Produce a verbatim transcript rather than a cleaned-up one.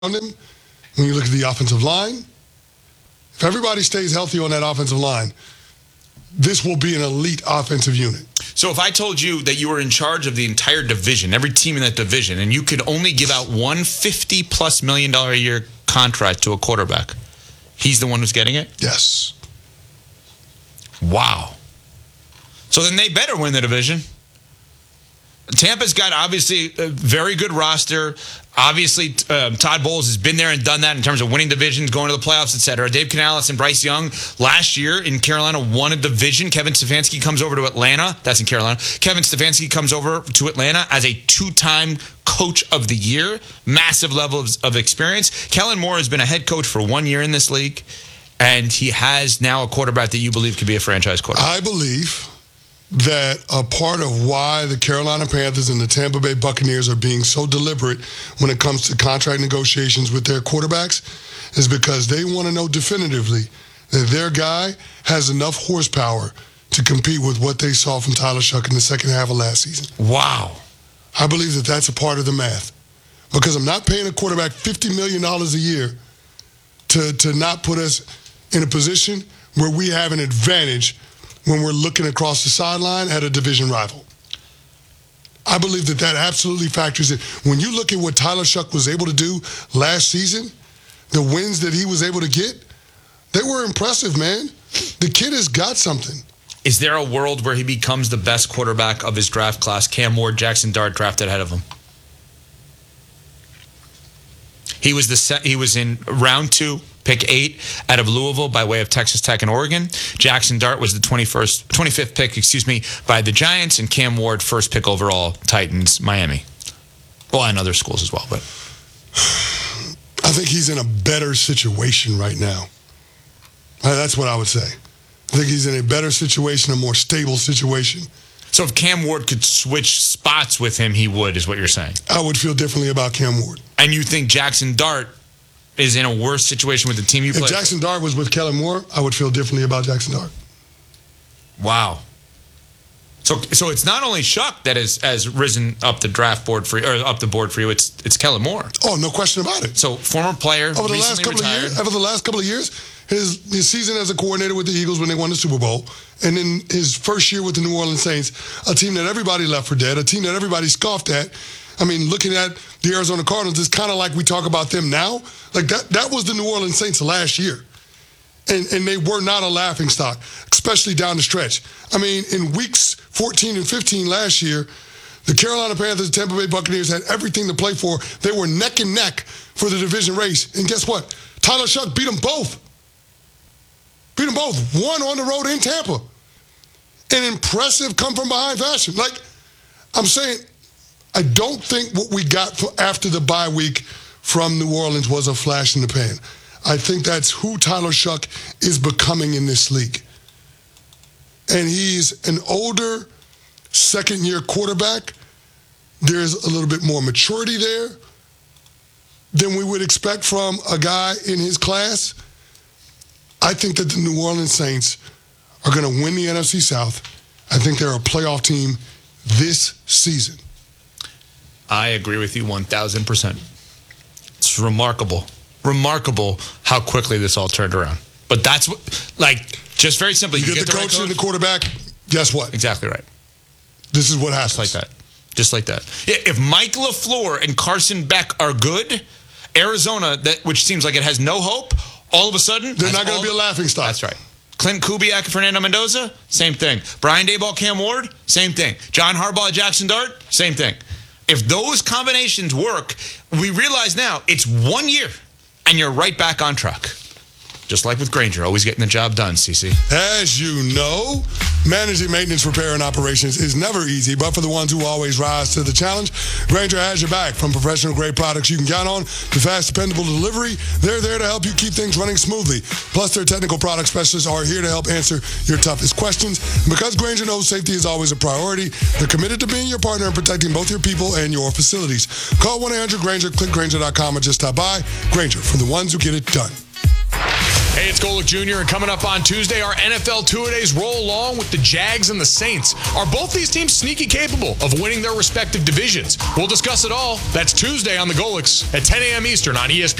him, when you look at the offensive line, if everybody stays healthy on that offensive line, this will be an elite offensive unit. So if I told you that you were in charge of the entire division, every team in that division, and you could only give out one fifty-plus million dollar a year contract to a quarterback, he's the one who's getting it? Yes. Wow. So then they better win the division. Tampa's got obviously a very good roster. Obviously, um, Todd Bowles has been there and done that in terms of winning divisions, going to the playoffs, et cetera. Dave Canales and Bryce Young last year in Carolina won a division. Kevin Stefanski comes over to Atlanta. That's in Carolina. Kevin Stefanski comes over to Atlanta as a two-time coach of the year. Massive level of, of experience. Kellen Moore has been a head coach for one year in this league, and he has now a quarterback that you believe could be a franchise quarterback. I believe that a part of why the Carolina Panthers and the Tampa Bay Buccaneers are being so deliberate when it comes to contract negotiations with their quarterbacks is because they want to know definitively that their guy has enough horsepower to compete with what they saw from Tyler Shough in the second half of last season. Wow. I believe that that's a part of the math. Because I'm not paying a quarterback fifty million dollars a year to, to not put us in a position where we have an advantage when we're looking across the sideline at a division rival. I believe that that absolutely factors in. When you look at what Tyler Shough was able to do last season, the wins that he was able to get, they were impressive, man. The kid has got something. Is there a world where he becomes the best quarterback of his draft class? Cam Ward, Jackson Dart drafted ahead of him. He was the set, he was in round two, pick eight out of Louisville by way of Texas Tech and Oregon. Jackson Dart was the twenty-first, twenty-fifth pick, excuse me, by the Giants, and Cam Ward first pick overall, Titans, Miami. Well, and other schools as well, but I think he's in a better situation right now. That's what I would say. I think he's in a better situation, a more stable situation. So if Cam Ward could switch spots with him, he would, is what you're saying? I would feel differently about Cam Ward. And you think Jackson Dart is in a worse situation with the team you play? If Jackson Dart was with Kellen Moore, I would feel differently about Jackson Dart. Wow. So so it's not only Shough that has, has risen up the draft board for you, or up the board for you, it's it's Kellen Moore. Oh, no question about it. So former player, over the last couple retired. of years, over the last couple of years, his his season as a coordinator with the Eagles when they won the Super Bowl, and then his first year with the New Orleans Saints, a team that everybody left for dead, a team that everybody scoffed at. I mean, looking at the Arizona Cardinals, it's kind of like we talk about them now. Like that that was the New Orleans Saints last year. And and they were not a laughingstock, especially down the stretch. I mean, in weeks fourteen and fifteen last year, the Carolina Panthers and Tampa Bay Buccaneers had everything to play for. They were neck and neck for the division race. And guess what? Tyler Shough beat them both. Beat them both. One on the road in Tampa. An impressive come-from-behind fashion. Like, I'm saying, I don't think what we got for after the bye week from New Orleans was a flash in the pan. I think that's who Tyler Shough is becoming in this league. And he's an older second-year quarterback. There's a little bit more maturity there than we would expect from a guy in his class. I think that the New Orleans Saints are going to win the N F C South. I think they're a playoff team this season. I agree with you one thousand percent. It's remarkable. Remarkable how quickly this all turned around. But that's what, like, just very simply. You, you get, get the, the coach right and the quarterback, guess what? Exactly right. This is what happens. Just like that. Just like that. Yeah, if Mike LaFleur and Carson Beck are good, Arizona, that which seems like it has no hope, all of a sudden... They're not going to be a laughingstock. That's right. Clint Kubiak and Fernando Mendoza, same thing. Brian Daboll, Cam Ward, same thing. John Harbaugh, Jackson Dart, same thing. If those combinations work, we realize now it's one year. And you're right back on track. Just like with Grainger, always getting the job done, C C. As you know, managing maintenance, repair, and operations is never easy, but for the ones who always rise to the challenge, Grainger has your back. From professional-grade products you can count on to fast, dependable delivery, they're there to help you keep things running smoothly. Plus, their technical product specialists are here to help answer your toughest questions. And because Grainger knows safety is always a priority, they're committed to being your partner and protecting both your people and your facilities. Call one eight hundred Grainger, click Grainger dot com, or just stop by. Grainger, for the ones who get it done. Hey, it's Golick Junior, and coming up on Tuesday, our N F L two-a-days roll along with the Jags and the Saints. Are both these teams sneaky capable of winning their respective divisions? We'll discuss it all. That's Tuesday on the Golicks at ten a.m. Eastern on E S P N.